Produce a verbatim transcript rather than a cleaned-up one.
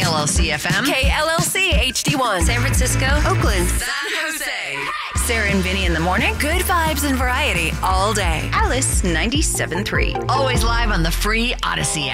L L C F M. K L L C H D one. San Francisco. Oakland. San Jose. Sarah and Vinny in the morning. Good vibes and variety all day. Alice ninety-seven point three. Always live on the free Odyssey app.